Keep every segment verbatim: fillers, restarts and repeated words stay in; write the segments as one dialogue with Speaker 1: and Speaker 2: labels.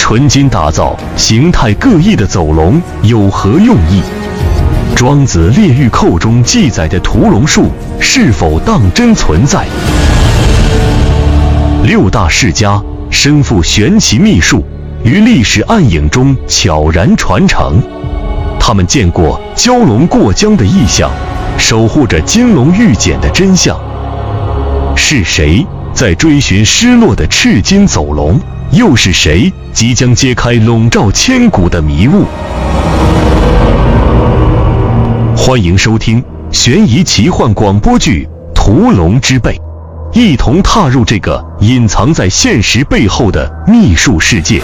Speaker 1: 纯金打造、形态各异的走龙有何用意？庄子《列御寇》中记载的屠龙术是否当真存在？六大世家身负玄奇秘术，于历史暗影中悄然传承。他们见过蛟龙过江的异象，守护着金龙玉简的真相。是谁在追寻失落的赤金走龙？又是谁即将揭开笼罩千古的迷雾？欢迎收听悬疑奇幻广播剧《屠龙之辈》，一同踏入这个隐藏在现实背后的秘术世界。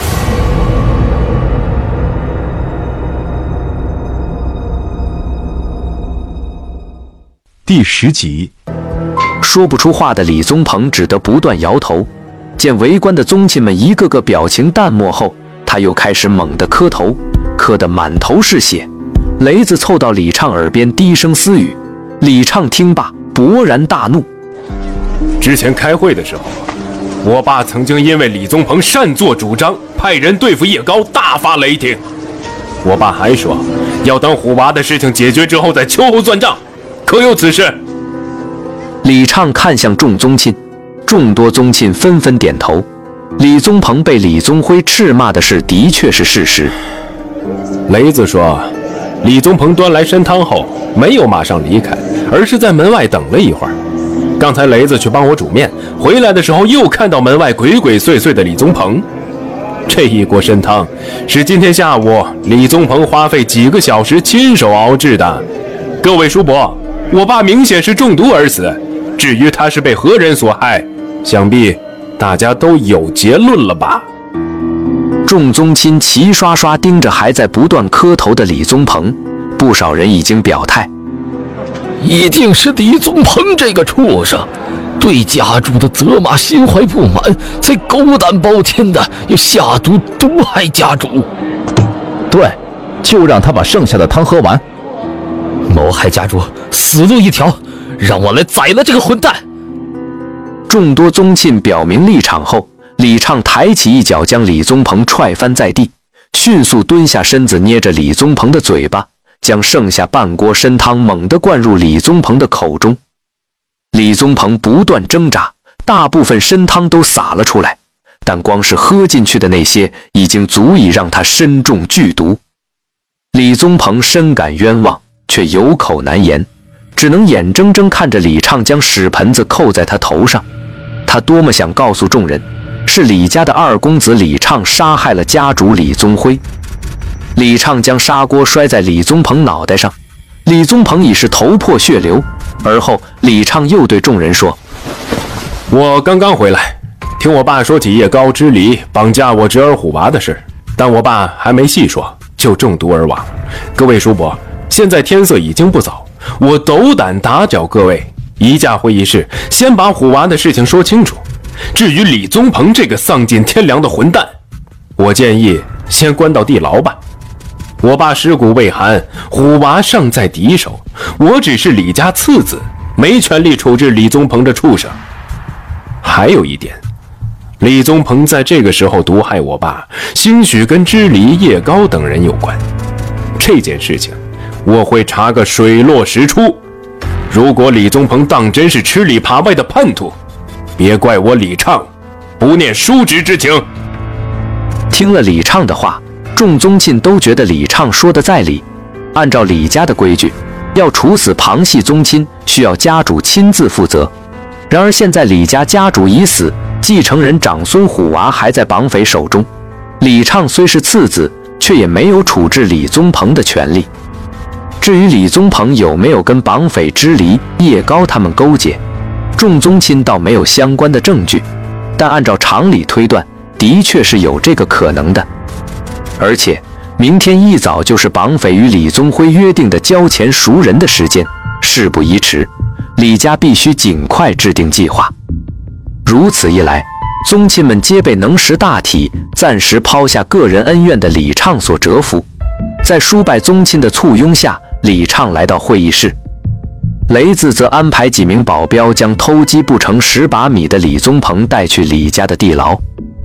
Speaker 2: 第十集。
Speaker 3: 说不出话的李宗鹏只得不断摇头。见围观的宗亲们一个个表情淡漠后，他又开始猛地磕头，磕得满头是血。雷子凑到李畅耳边低声私语，李畅听罢勃然大怒。
Speaker 2: 之前开会的时候，我爸曾经因为李宗鹏擅作主张派人对付叶高大发雷霆，我爸还说要等虎娃的事情解决之后再秋后算账，可有此事？
Speaker 3: 李畅看向众宗亲，众多宗亲纷纷点头。李宗鹏被李宗辉斥骂的事的确是事实。
Speaker 2: 雷子说，李宗鹏端来参汤后没有马上离开，而是在门外等了一会儿。刚才雷子去帮我煮面，回来的时候又看到门外鬼鬼祟祟的李宗鹏。这一锅参汤是今天下午李宗鹏花费几个小时亲手熬制的。各位叔伯，我爸明显是中毒而死，至于他是被何人所害，想必大家都有结论了吧？
Speaker 3: 众宗亲齐刷刷盯着还在不断磕头的李宗鹏，不少人已经表态，
Speaker 4: 一定是李宗鹏这个畜生，对家主的责骂心怀不满，才狗胆包天的要下毒毒害家主。
Speaker 5: 对，就让他把剩下的汤喝完。
Speaker 4: 谋害家主，死路一条，让我来宰了这个混蛋！
Speaker 3: 众多宗亲表明立场后，李畅抬起一脚将李宗鹏踹翻在地，迅速蹲下身子捏着李宗鹏的嘴巴，将剩下半锅参汤猛地灌入李宗鹏的口中。李宗鹏不断挣扎，大部分参汤都洒了出来，但光是喝进去的那些已经足以让他身中剧毒。李宗鹏深感冤枉，却有口难言，只能眼睁睁看着李畅将屎盆子扣在他头上。他多么想告诉众人，是李家的二公子李畅杀害了家主李宗辉。李畅将砂锅摔在李宗鹏脑袋上，李宗鹏已是头破血流。而后李畅又对众人说，
Speaker 2: 我刚刚回来，听我爸说起叶高之离绑架我侄儿虎娃的事，但我爸还没细说就中毒而亡。各位叔伯，现在天色已经不早，我斗胆打搅各位，移驾会议室，先把虎娃的事情说清楚。至于李宗鹏这个丧尽天良的混蛋，我建议先关到地牢吧。我爸尸骨未寒，虎娃尚在敌手，我只是李家次子，没权利处置李宗鹏这畜生。还有一点，李宗鹏在这个时候毒害我爸，兴许跟支离、叶高等人有关。这件事情我会查个水落石出。如果李宗鹏当真是吃里扒外的叛徒，别怪我李畅不念叔侄之情。
Speaker 3: 听了李畅的话，众宗亲都觉得李畅说的在理。按照李家的规矩，要处死旁系宗亲，需要家主亲自负责。然而现在李家家主已死，继承人长孙虎娃还在绑匪手中，李畅虽是次子，却也没有处置李宗鹏的权利。至于李宗鹏有没有跟绑匪支离、叶高他们勾结，众宗亲倒没有相关的证据，但按照常理推断，的确是有这个可能的。而且明天一早就是绑匪与李宗辉约定的交钱赎人的时间，事不宜迟，李家必须尽快制定计划。如此一来，宗亲们皆被能识大体、暂时抛下个人恩怨的李畅所折服。在叔伯宗亲的簇拥下，李畅来到会议室，雷子则安排几名保镖将偷鸡不成蚀把米的李宗鹏带去李家的地牢。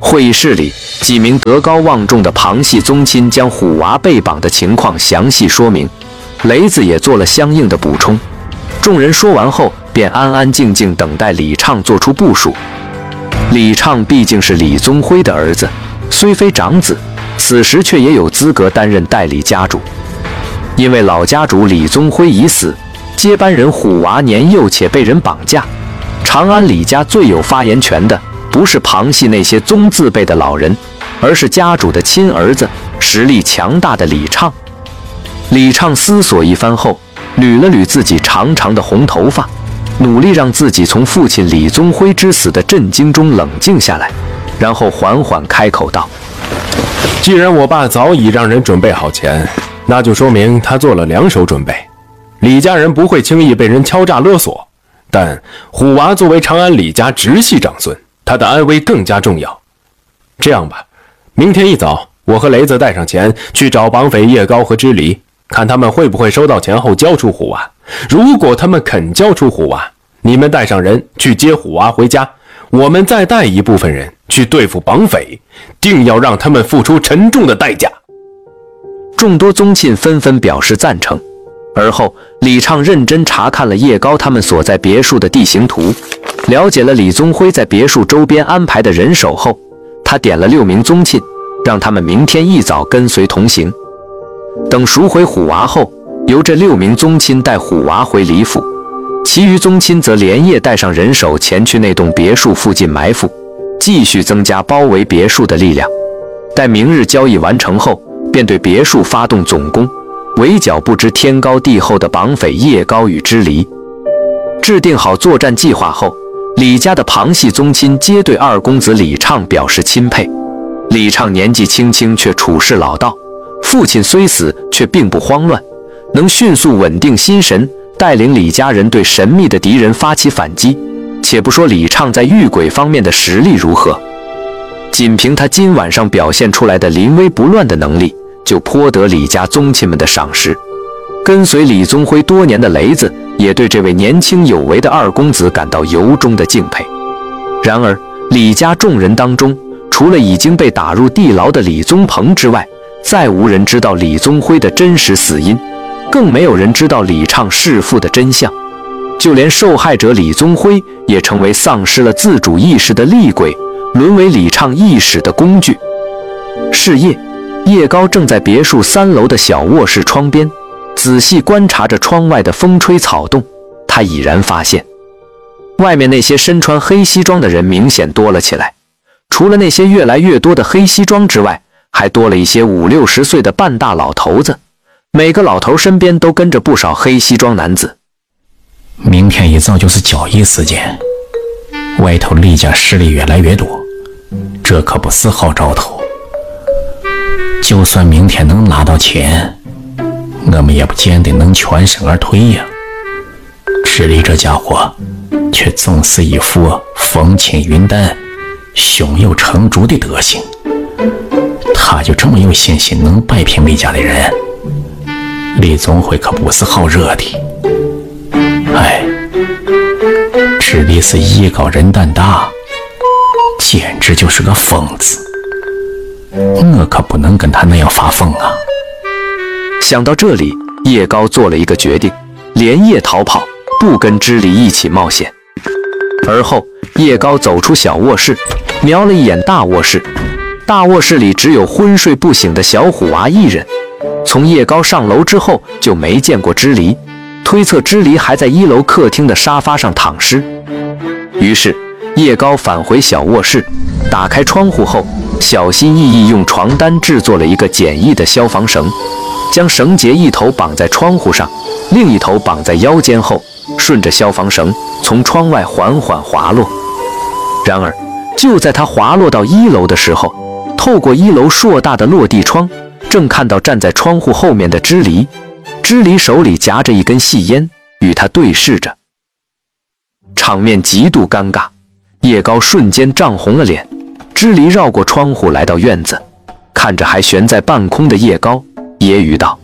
Speaker 3: 会议室里，几名德高望重的旁系宗亲将虎娃被绑的情况详细说明，雷子也做了相应的补充。众人说完后，便安安静静等待李畅做出部署。李畅毕竟是李宗辉的儿子，虽非长子，此时却也有资格担任代理家主。因为老家主李宗辉已死，接班人虎娃年幼且被人绑架，长安李家最有发言权的不是旁系那些宗字辈的老人，而是家主的亲儿子，实力强大的李畅。李畅思索一番后，捋了捋自己长长的红头发，努力让自己从父亲李宗辉之死的震惊中冷静下来，然后缓缓开口道：
Speaker 2: 既然我爸早已让人准备好钱，那就说明他做了两手准备。李家人不会轻易被人敲诈勒索，但虎娃作为长安李家直系长孙，他的安危更加重要。这样吧，明天一早，我和雷子带上钱去找绑匪叶高和支离，看他们会不会收到钱后交出虎娃。如果他们肯交出虎娃，你们带上人去接虎娃回家，我们再带一部分人去对付绑匪，定要让他们付出沉重的代价。
Speaker 3: 众多宗亲纷纷表示赞成。而后，李畅认真查看了叶高他们所在别墅的地形图，了解了李宗辉在别墅周边安排的人手后，他点了六名宗亲，让他们明天一早跟随同行。等赎回虎娃后，由这六名宗亲带虎娃回李府，其余宗亲则连夜带上人手前去那栋别墅附近埋伏，继续增加包围别墅的力量。待明日交易完成后，便对别墅发动总攻，围剿不知天高地厚的绑匪叶高与支离。制定好作战计划后，李家的旁系宗亲皆对二公子李畅表示钦佩。李畅年纪轻轻却处事老道，父亲虽死却并不慌乱，能迅速稳定心神，带领李家人对神秘的敌人发起反击。且不说李畅在御鬼方面的实力如何，仅凭他今晚上表现出来的临危不乱的能力，就颇得李家宗亲们的赏识。跟随李宗辉多年的雷子也对这位年轻有为的二公子感到由衷的敬佩。然而李家众人当中，除了已经被打入地牢的李宗鹏之外，再无人知道李宗辉的真实死因，更没有人知道李畅弑父的真相。就连受害者李宗辉也成为丧失了自主意识的厉鬼，沦为李畅意识的工具。是夜，叶高正在别墅三楼的小卧室窗边仔细观察着窗外的风吹草动。他已然发现，外面那些身穿黑西装的人明显多了起来，除了那些越来越多的黑西装之外，还多了一些五六十岁的半大老头子，每个老头身边都跟着不少黑西装男子。
Speaker 6: 明天一早就是交易时间，外头李家势力越来越多，这可不是好兆头。就算明天能拿到钱，我们也不见得能全身而退呀。支离这家伙却总是一副风轻云淡、胸有成竹的德行，他就这么有信心能摆平李家的人，李宗辉可不是好惹的。哎，支离是艺高人胆大，简直就是个疯子，我可不能跟他那样发疯啊！
Speaker 3: 想到这里，叶高做了一个决定，连夜逃跑，不跟支离一起冒险。而后，叶高走出小卧室，瞄了一眼大卧室，大卧室里只有昏睡不醒的小虎娃一人。从叶高上楼之后，就没见过支离，推测支离还在一楼客厅的沙发上躺尸。于是，叶高返回小卧室，打开窗户后，小心翼翼用床单制作了一个简易的消防绳，将绳结一头绑在窗户上，另一头绑在腰间后，顺着消防绳从窗外缓缓滑落。然而，就在他滑落到一楼的时候，透过一楼硕大的落地窗，正看到站在窗户后面的支离。支离手里夹着一根细烟，与他对视着，场面极度尴尬。叶高瞬间涨红了脸。支离绕过窗户来到院子，看着还悬在半空的叶高，揶揄道：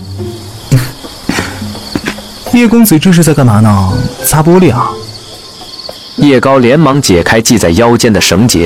Speaker 7: 叶公子这是在干嘛呢？擦玻璃啊？
Speaker 3: 叶高连忙解开系在腰间的绳结，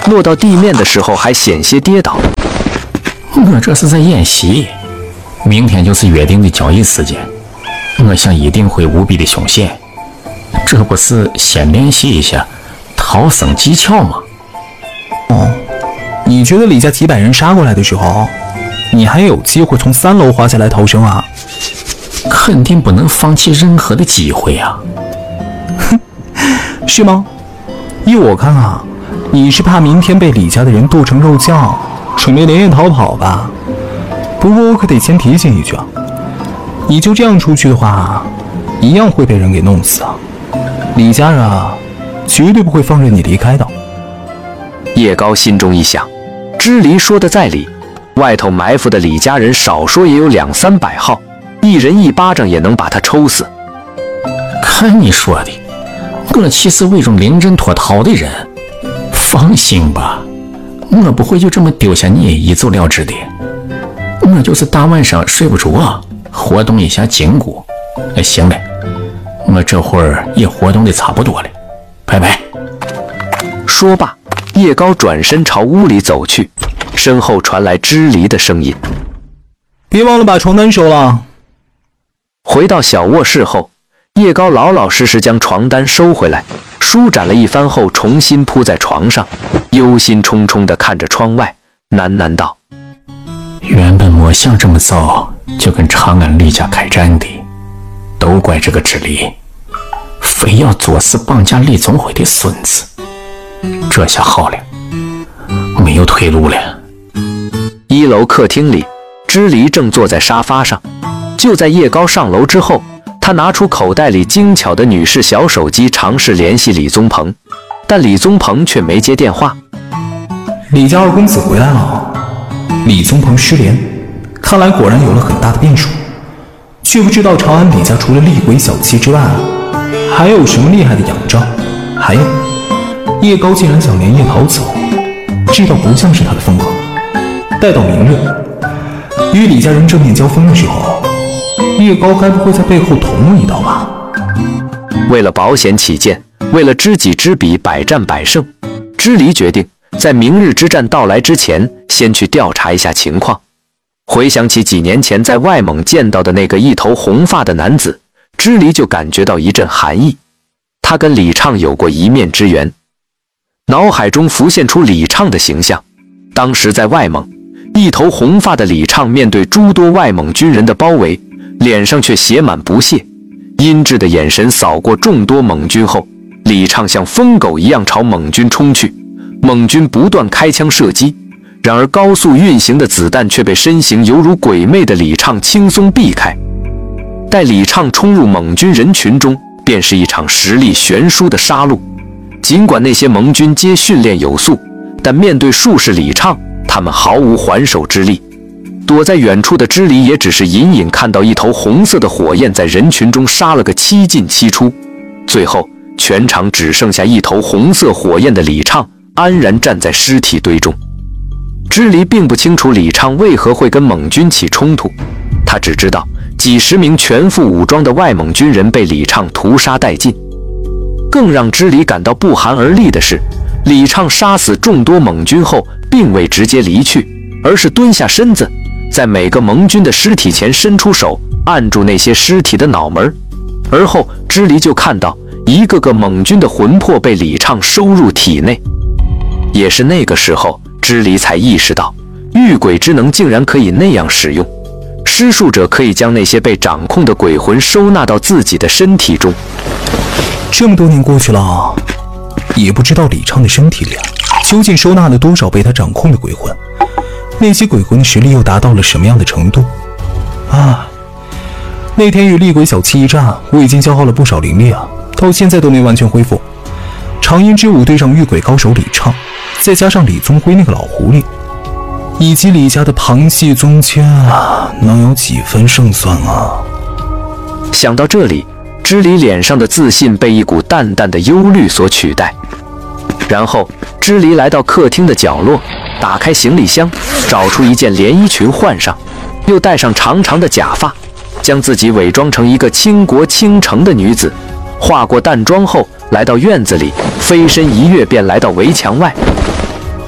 Speaker 3: 落到地面的时候还险些跌倒。
Speaker 6: 我这是在演习，明天就是约定的交易时间，我想一定会无比的凶险，这不是先练习一下逃生技巧吗？
Speaker 7: 哦，你觉得李家几百人杀过来的时候，你还有机会从三楼滑下来逃生啊？
Speaker 6: 肯定不能放弃任何的机会啊！
Speaker 7: 哼，是吗？依我看啊，你是怕明天被李家的人剁成肉酱，准备连夜逃跑吧？不过我可得先提醒一句啊，你就这样出去的话，一样会被人给弄死啊！李家人啊，绝对不会放任你离开的。
Speaker 3: 叶高心中一想，支离说的在理，外头埋伏的李家人少说也有两三百号，一人一巴掌也能把他抽死。
Speaker 6: 看你说的，我岂是为种临阵脱逃的人？放心吧，我不会就这么丢下你一走了之的。我就是大晚上睡不着，活动一下筋骨。哎，行了，我这会儿也活动的差不多了，拜拜。
Speaker 3: 说罢，叶高转身朝屋里走去，身后传来支离的声音：“
Speaker 7: 别忘了把床单收了。”
Speaker 3: 回到小卧室后，叶高老老实实将床单收回来，舒展了一番后，重新铺在床上，忧心忡忡地看着窗外，喃喃道：“
Speaker 6: 原本没想这么早就跟长安李家开战的，都怪这个支离，非要作死绑架李宗辉的孙子。这下好了，没有退路了。”
Speaker 3: 一楼客厅里，支离正坐在沙发上。就在叶高上楼之后，他拿出口袋里精巧的女士小手机，尝试联系李宗鹏，但李宗鹏却没接电话。
Speaker 7: 李家二公子回来了，李宗鹏失联，看来果然有了很大的变数。却不知道长安李家除了厉鬼小七之外，还有什么厉害的仰仗？还有，叶高竟然想连夜逃走，这倒不像是他的风格。待到明日与李家人正面交锋的时候，叶高该不会在背后捅我一刀吧？
Speaker 3: 为了保险起见，为了知己知彼，百战百胜，支离决定在明日之战到来之前，先去调查一下情况。回想起几年前在外蒙见到的那个一头红发的男子，支离就感觉到一阵寒意。他跟李畅有过一面之缘，脑海中浮现出李畅的形象。当时在外蒙，一头红发的李畅面对诸多外蒙军人的包围，脸上却写满不屑，阴鸷的眼神扫过众多蒙军后，李畅像疯狗一样朝蒙军冲去，蒙军不断开枪射击，然而高速运行的子弹却被身形犹如鬼魅的李畅轻松避开。待李畅冲入蒙军人群中，便是一场实力悬殊的杀戮。尽管那些蒙军皆训练有素，但面对术士李畅，他们毫无还手之力。躲在远处的支离也只是隐隐看到一头红色的火焰在人群中杀了个七进七出，最后全场只剩下一头红色火焰的李畅安然站在尸体堆中。支离并不清楚李畅为何会跟蒙军起冲突，他只知道几十名全副武装的外蒙军人被李畅屠杀殆尽。更让支离感到不寒而栗的是，李畅杀死众多蒙军后并未直接离去，而是蹲下身子，在每个蒙军的尸体前伸出手，按住那些尸体的脑门，而后支离就看到一个个蒙军的魂魄被李畅收入体内。也是那个时候，支离才意识到御鬼之能竟然可以那样使用，施术者可以将那些被掌控的鬼魂收纳到自己的身体中。
Speaker 7: 这么多年过去了，也不知道李畅的身体里究竟收纳了多少被他掌控的鬼魂，那些鬼魂的实力又达到了什么样的程度啊！那天与厉鬼小七一战，我已经消耗了不少灵力啊，到现在都没完全恢复。长阴之舞对上御鬼高手李畅，再加上李宗辉那个老狐狸，以及李家的旁系宗亲啊，能有几分胜算啊？
Speaker 3: 想到这里，支离脸上的自信被一股淡淡的忧虑所取代。然后支离来到客厅的角落，打开行李箱，找出一件连衣裙换上，又戴上长长的假发，将自己伪装成一个倾国倾城的女子。化过淡妆后，来到院子里，飞身一跃便来到围墙外。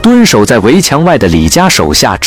Speaker 3: 蹲守在围墙外的李家手下